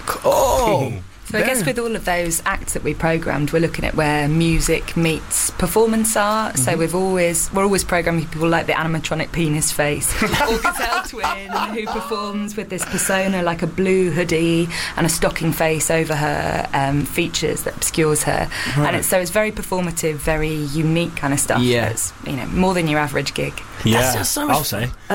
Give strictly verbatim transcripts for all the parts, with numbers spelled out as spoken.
Oh. So I guess with all of those acts that we programmed, we're looking at where music meets performance art. Mm-hmm. So we've always we're always programming people like the animatronic penis face, or Gazelle Twin, who performs with this persona like a blue hoodie and a stocking face over her um, features that obscures her. Right. And it's so it's very performative, very unique kind of stuff. Yeah, that's, you know, more than your average gig. Yeah, that's so much I'll say. Uh,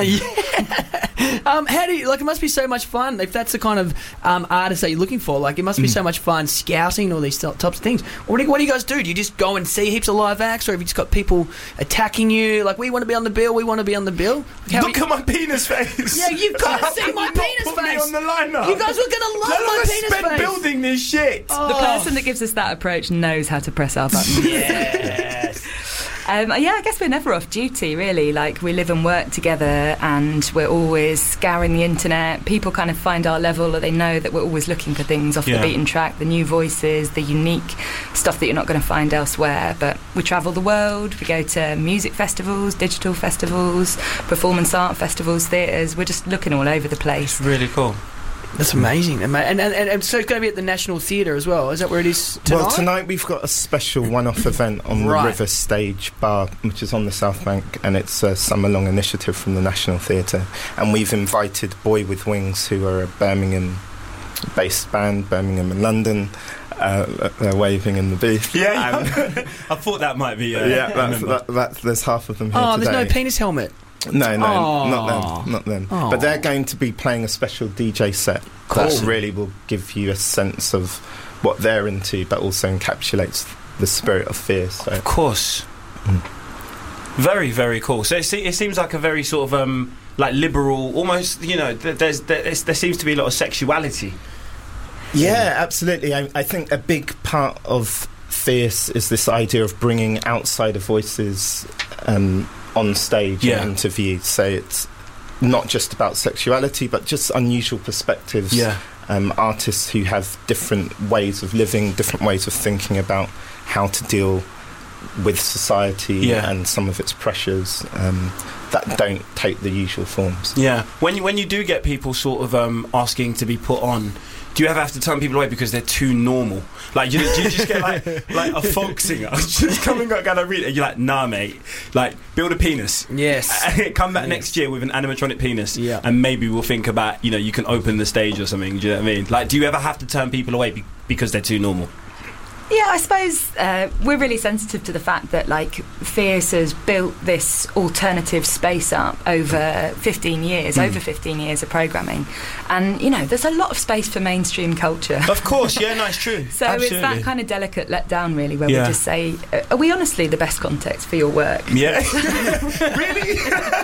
yeah. um, how do you like? It must be so much fun if that's the kind of um, artist that you're looking for. Like, it must be mm. so much fun scouting all these types of things. What do, you, what do you guys do? Do you just go and see heaps of live acts, or have you just got people attacking you? Like, we want to be on the bill. We want to be on the bill. Like, Look you, at my penis face. Yeah, you've got to see my penis put face. Me on the lineup. You guys were gonna love Let my us penis spend face. Building this shit. Oh. The person that gives us that approach knows how to press our buttons. Yes. Um, yeah, I guess we're never off duty, really. Like, we live and work together, and we're always scouring the internet. People kind of find our level, or they know that we're always looking for things off yeah. the beaten track, the new voices, the unique stuff that you're not going to find elsewhere. But we travel the world. We go to music festivals, digital festivals, performance art festivals, theatres. We're just looking all over the place. It's really cool. That's amazing. And, and, and, and so it's going to be at the National Theatre as well. Is that where it is tonight? Well, tonight we've got a special one-off event on right. the River Stage Bar, which is on the South Bank, and it's a summer-long initiative from the National Theatre. And we've invited Boy With Wings, who are a Birmingham-based band, Birmingham and London. Uh, they're waving in the booth. Yeah, um, I thought that might be... Uh, yeah, that's, that, that's, there's half of them here oh, today. There's no penis helmet? No, no, Aww. not them, not them. Aww. But they're going to be playing a special D J set cool. that really will give you a sense of what they're into, but also encapsulates the spirit of fear. So. Of course. Mm. Very, very cool. So it, se- it seems like a very sort of um, like liberal, almost. You know, th- there's, there's there seems to be a lot of sexuality. Yeah, absolutely. I, I think a big part of Fierce is this idea of bringing outsider voices Um, on stage yeah. and interviewed. So it's not just about sexuality, but just unusual perspectives. Yeah. Um, artists who have different ways of living, different ways of thinking about how to deal with society yeah. and some of its pressures um, that don't take the usual forms. Yeah. When you, when you do get people sort of um, asking to be put on, do you ever have to turn people away because they're too normal? Like, you, do you just get like like a folk singer just coming up, going to read it, and you're like, nah, mate. Like, build a penis. Yes. Come back yes. next year with an animatronic penis, yeah. and maybe we'll think about, you know, you can open the stage or something. Do you know what I mean? Like, do you ever have to turn people away be- because they're too normal? Yeah, I suppose uh, we're really sensitive to the fact that, like, Fierce has built this alternative space up over fifteen years, mm. over fifteen years of programming. And, you know, there's a lot of space for mainstream culture. Of course, yeah, no, it's true. So Absolutely. It's that kind of delicate letdown, really, where yeah. we just say, are we honestly the best context for your work? Yeah. Really?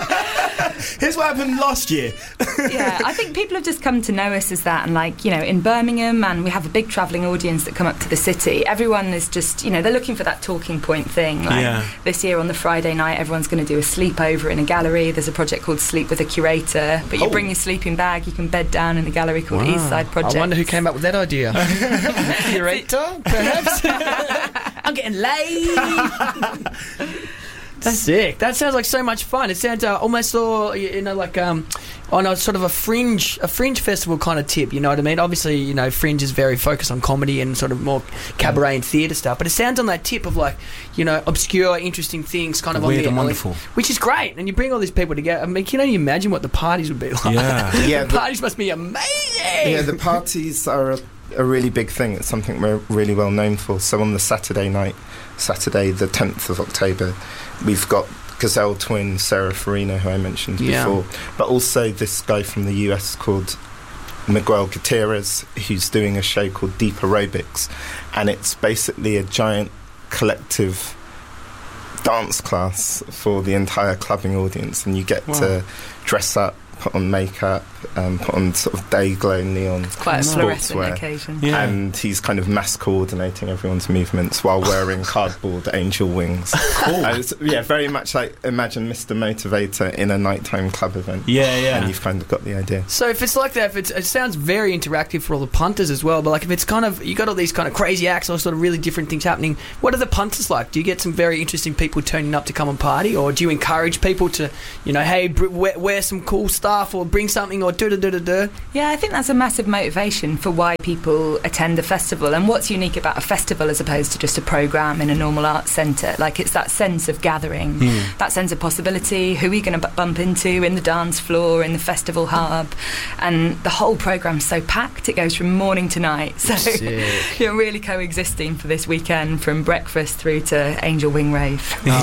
Here's what happened last year. Yeah, I think people have just come to know us as that. And, like, you know, in Birmingham, and we have a big travelling audience that come up to the city, everyone is just, you know, they're looking for that talking point thing. Like, yeah. this year on the Friday night, everyone's going to do a sleepover in a gallery. There's a project called Sleep with a Curator, but you oh. bring your sleeping bag, you can bed down in a gallery called wow. East Side Project. I wonder who came up with that idea. Curator, perhaps? I'm getting laid. That's sick. That sounds like so much fun. It sounds uh, almost all, you know, like um, on a sort of a fringe, a fringe festival kind of tip. You know what I mean? Obviously, you know, Fringe is very focused on comedy and sort of more cabaret and theatre stuff. But it sounds on that tip of, like, you know, obscure, interesting things, kind of weird on the and wonderful, which is great. And you bring all these people together. I mean, can you imagine what the parties would be like? Yeah, yeah. The parties must be amazing. Yeah, the parties are a, a really big thing. It's something we're really well known for. So on the Saturday night, Saturday the tenth of October, we've got Gazelle Twin, Sarah Farina, who I mentioned yeah. before, but also this guy from the U S called Miguel Gutierrez, who's doing a show called Deep Aerobics, and it's basically a giant collective dance class for the entire clubbing audience, and you get wow. to dress up, put on makeup, um, put on sort of day glow neon. It's quite a fluorescent occasion. Yeah. And he's kind of mass coordinating everyone's movements while wearing cardboard angel wings. Cool. And it's, yeah, very much like imagine Mister Motivator in a nighttime club event. Yeah, yeah. And you've kind of got the idea. So if it's like that, if it's, it sounds very interactive for all the punters as well, but like if it's kind of, you got all these kind of crazy acts or sort of really different things happening, what are the punters like? Do you get some very interesting people turning up to come and party, or do you encourage people to, you know, hey, br- wear, wear some cool stuff stuff or bring something or do do do do do. Yeah, I think that's a massive motivation for why people attend a festival. And what's unique about a festival as opposed to just a programme in a normal arts centre, like it's that sense of gathering, mm. that sense of possibility, who are you going to b- bump into in the dance floor, in the festival hub, and the whole programme's so packed, it goes from morning to night. So Sick. You're really coexisting for this weekend from breakfast through to Angel Wing Rave.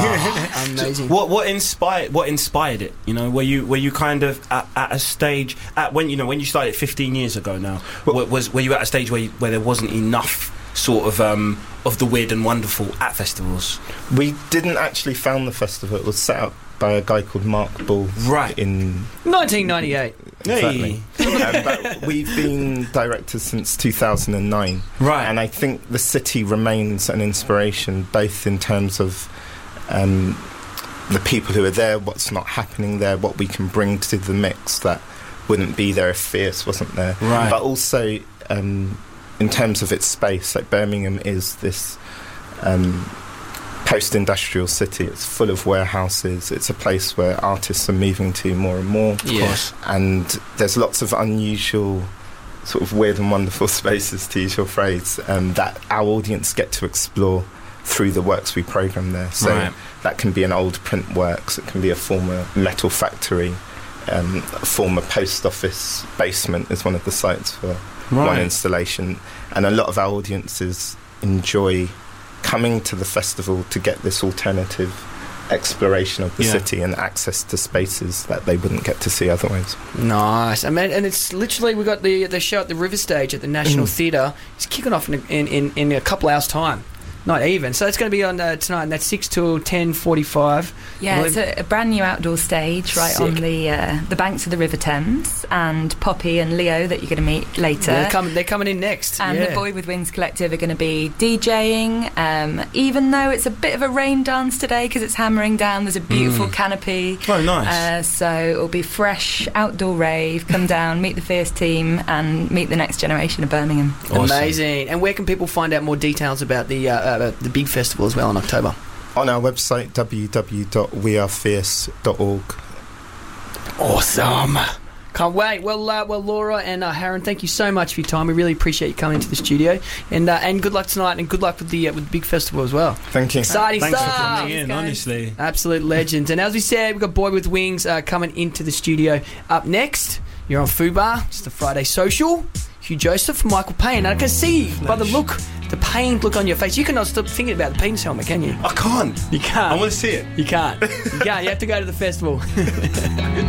Oh, amazing. What what inspired what inspired it? You know, were you were you kind of at, at a stage at when you know when you started fifteen years ago now? Well, was were you at a stage where you, where there wasn't enough sort of um, of the weird and wonderful at festivals? We didn't actually found the festival. It was set up by a guy called Mark Ball, right, in nineteen ninety-eight. Exactly. um, but we've been directors since two thousand nine, right, and I think the city remains an inspiration, both in terms of um, the people who are there, what's not happening there, what we can bring to the mix that wouldn't be there if Fierce wasn't there, right. But also um, in terms of its space, like Birmingham is this um, post-industrial city. It's full of warehouses. It's a place where artists are moving to more and more. Of course. And there's lots of unusual, sort of weird and wonderful spaces, to use your phrase, um, that our audience get to explore through the works we programme there. So right. that can be an old print works, it can be a former metal factory, um, a former post office basement is one of the sites for right. one installation. And a lot of our audiences enjoy coming to the festival to get this alternative exploration of the yeah. city and access to spaces that they wouldn't get to see otherwise. Nice. I mean, and it's literally, we've got the the show at the River Stage at the National Theatre. It's kicking off in a, in, in, in a couple hours' time. Not even. So it's going to be on uh, tonight, and that's six till ten forty-five. Yeah, well, it's a, a brand new outdoor stage right sick. on the uh, the banks of the River Thames, and Poppy and Leo that you're going to meet later. They're coming, they're coming in next. And yeah. the Boy with Wings Collective are going to be DJing, um, even though it's a bit of a rain dance today because it's hammering down. There's a beautiful mm. canopy. Oh, nice. Uh, so it'll be fresh outdoor rave. Come down, meet the Fierce team, and meet the next generation of Birmingham. Awesome. Amazing. And where can people find out more details about the uh, uh, the big festival as well in October? On our website, w w w dot we are fierce dot org. Awesome. Can't wait. Well, uh, well, Laura and uh, Harren, thank you so much for your time. We really appreciate you coming into the studio, and uh, and good luck tonight, and good luck with the uh, with the big festival as well. Thank you. Exciting Thanks stuff. for coming in. Honestly, absolute legends. And as we said, we've got Boy with Wings uh, coming into the studio. Up next, you're on Fubar. It's the Friday Social. Hugh Joseph, Michael Payne. And I can see by the look, the pained look on your face, you cannot stop thinking about the penis helmet, can you? I can't. You can't. I want to see it. You can't. You can't. You have to go to the festival.